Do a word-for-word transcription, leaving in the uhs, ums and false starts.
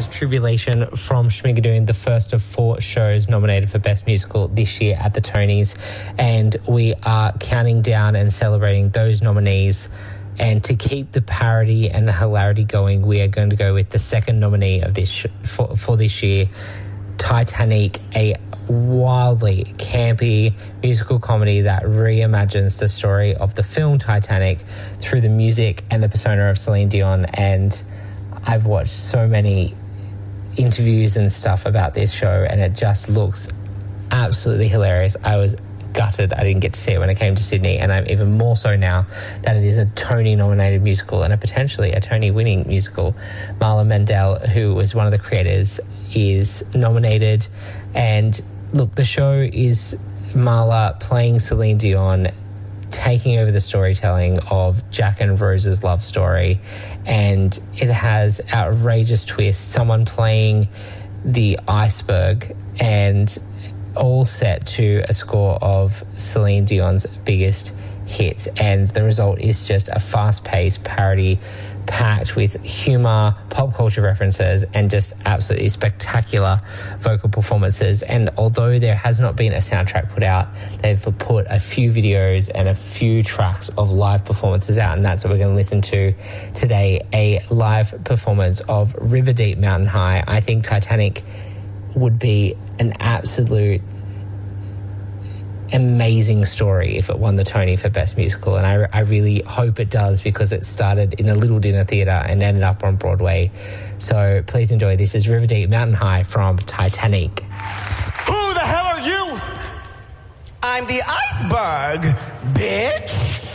Trials Tribulation from Schmigadoon, the first of four shows nominated for Best Musical this year at the Tonys. And we are counting down and celebrating those nominees. And to keep the parody and the hilarity going, we are going to go with the second nominee of this sh- for, for this year, Titanic, a wildly campy musical comedy that reimagines the story of the film Titanic through the music and the persona of Celine Dion. And I've watched so many interviews and stuff about this show, and it just looks absolutely hilarious. I was gutted I didn't get to see it when I came to Sydney, and I'm even more so now that it is a Tony-nominated musical and a potentially a Tony-winning musical. Marla Mendel, who was one of the creators, is nominated. And look, the show is Marla playing Celine Dion, taking over the storytelling of Jack and Rose's love story, and it has outrageous twists, someone playing the iceberg, and all set to a score of Celine Dion's biggest hits. And the result is just a fast-paced parody packed with humour, pop culture references, and just absolutely spectacular vocal performances. And although there has not been a soundtrack put out, they've put a few videos and a few tracks of live performances out, and that's what we're going to listen to today, a live performance of River Deep Mountain High. I think Titanic would be an absolute amazing story if it won the Tony for Best Musical, and I, I really hope it does, because it started in a little dinner theatre and ended up on Broadway. So please enjoy. This is River Deep Mountain High from Titanic. Who the hell are you? I'm the iceberg, bitch.